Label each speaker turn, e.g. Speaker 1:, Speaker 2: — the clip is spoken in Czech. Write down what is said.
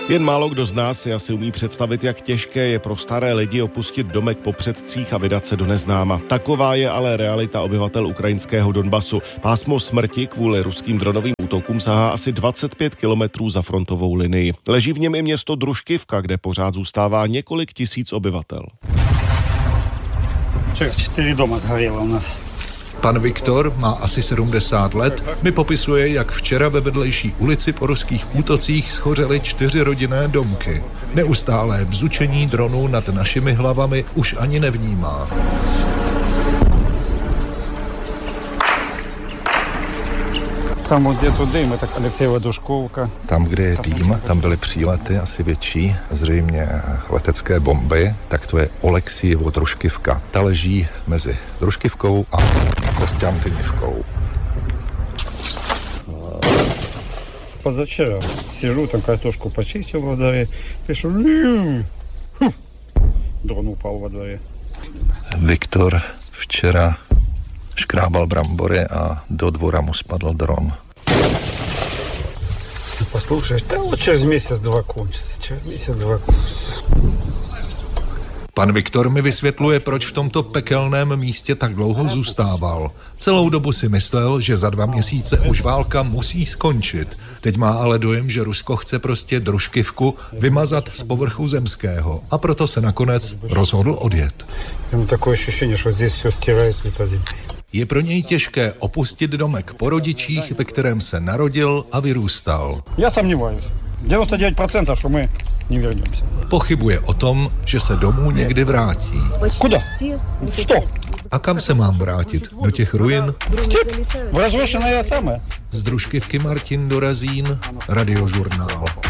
Speaker 1: Jen málo kdo z nás si asi umí představit, jak těžké je pro staré lidi opustit domek po předcích a vydat se do neznáma. Taková je ale realita obyvatel ukrajinského Donbasu. Pásmo smrti kvůli ruským dronovým útokům sahá asi 25 kilometrů za frontovou linii. Leží v něm i město Družkivka, kde pořád zůstává několik tisíc obyvatel.
Speaker 2: 4 domy zhořelo u nás.
Speaker 3: Pan Viktor má asi 70 let, mi popisuje, jak včera ve vedlejší ulici po ruských útocích schořely 4 rodinné domky. Neustálé bzučení dronů nad našimi hlavami už ani nevnímá.
Speaker 2: Tam, kde to dým, je tak Alexejeva Družkovka.
Speaker 3: Tam, kde je dým, tam byly přílety asi větší, zřejmě letecké bomby, tak to je Oleksijevo Družkivka. Ta leží mezi Družkivkou a Kostянтинівkou.
Speaker 2: Позавчера сижу, там картошку почистил во дворе, пишу, дрон упал во дворе.
Speaker 3: Viktor včera škrábal brambory a do dvora mu spadl dron.
Speaker 2: Ты послушаешь, да вот через месяц-два кончится, через месяц-два кончится.
Speaker 3: Pan Viktor mi vysvětluje, proč v tomto pekelném místě tak dlouho zůstával. Celou dobu si myslel, že za 2 měsíce už válka musí skončit. Teď má ale dojem, že Rusko chce prostě Družkivku vymazat z povrchu zemského a proto se nakonec rozhodl odjet.
Speaker 2: Mám takové ощущение, že здесь все стирает с лица земли.
Speaker 3: Je pro něj těžké opustit domek po rodičích, ve kterém se narodil a vyrůstal.
Speaker 2: Já сомневаюсь. 99%, že my не вернемся.
Speaker 3: Pochybuje o tom, že se domů někdy vrátí.
Speaker 2: Куда? Что?
Speaker 3: A kam se mám vrátit? Do těch ruin?
Speaker 2: В степь? В разрушенное самое.
Speaker 3: Z Družkivky Martin Dorazín, Radiožurnál.